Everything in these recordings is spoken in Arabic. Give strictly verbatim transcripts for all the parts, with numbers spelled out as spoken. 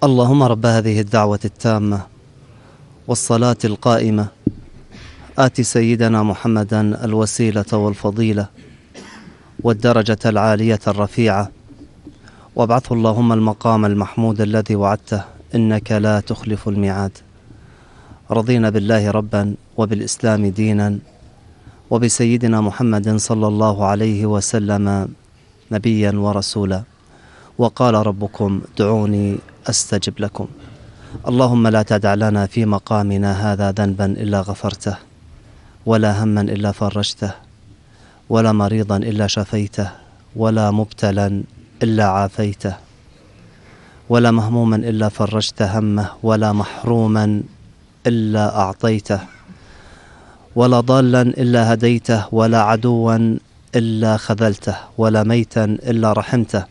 اللهم رب هذه الدعوة التامة والصلاة القائمة آت سيدنا محمدا الوسيلة والفضيلة والدرجة العالية الرفيعة، وابعثه اللهم المقام المحمود الذي وعدته إنك لا تخلف الميعاد. رضينا بالله ربا وبالإسلام دينا وبسيدنا محمد صلى الله عليه وسلم نبيا ورسولا، وقال ربكم ادعوني أستجب لكم. اللهم لا تدع لنا في مقامنا هذا ذنبا إلا غفرته، ولا هما إلا فرجته، ولا مريضا إلا شفيته، ولا مبتلا إلا عافيته، ولا مهموما إلا فرجت همه، ولا محروما إلا أعطيته، ولا ضالا إلا هديته، ولا عدوا إلا خذلته، ولا ميتا إلا رحمته،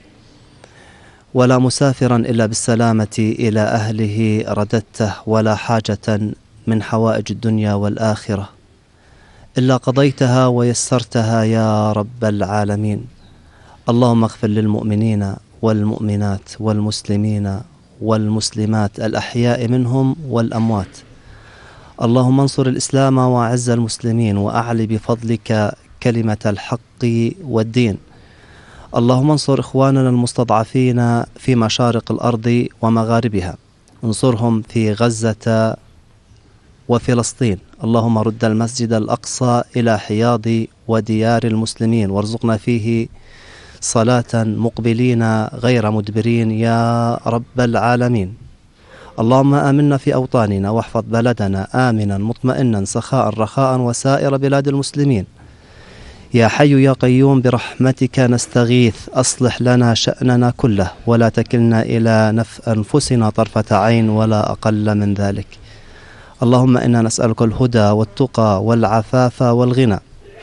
ولا مسافرا إلا بالسلامة إلى أهله رددته، ولا حاجة من حوائج الدنيا والآخرة إلا قضيتها ويسرتها يا رب العالمين. اللهم اغفر للمؤمنين والمؤمنات والمسلمين والمسلمات الأحياء منهم والأموات. اللهم انصر الإسلام وأعز المسلمين، وأعل بفضلك كلمة الحق والدين. اللهم انصر إخواننا المستضعفين في مشارق الأرض ومغاربها، انصرهم في غزة وفلسطين. اللهم رد المسجد الأقصى إلى حياض وديار المسلمين، وارزقنا فيه صلاة مقبلين غير مدبرين يا رب العالمين. اللهم آمنا في أوطاننا، واحفظ بلدنا آمنا مطمئنا سخاء رخاء وسائر بلاد المسلمين. يا حي يا قيوم برحمتك نستغيث، أصلح لنا شأننا كله، ولا تكلنا إلى نف أنفسنا طرفة عين ولا أقل من ذلك. اللهم إنا نسألك الهدى والتقى والعفاف والغنى.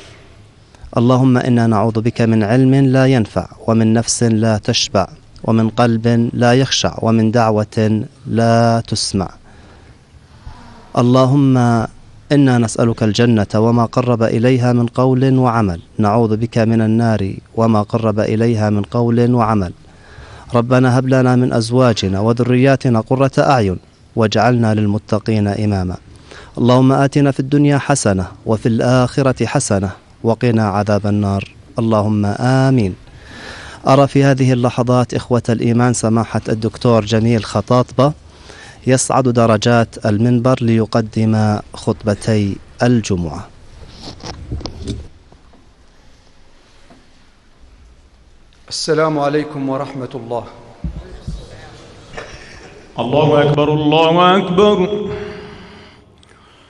اللهم إنا نعوذ بك من علم لا ينفع، ومن نفس لا تشبع، ومن قلب لا يخشع، ومن دعوة لا تسمع. اللهم إنا نسألك الجنة وما قرب إليها من قول وعمل، نعوذ بك من النار وما قرب إليها من قول وعمل. ربنا هب لنا من أزواجنا وذرياتنا قرة أعين واجعلنا للمتقين إماما. اللهم آتنا في الدنيا حسنة وفي الآخرة حسنة وقنا عذاب النار، اللهم آمين. أرى في هذه اللحظات إخوة الإيمان سماحة الدكتور جميل خطاطبة يصعد درجات المنبر ليقدم خطبتي الجمعة. السلام عليكم ورحمة الله. الله أكبر الله أكبر.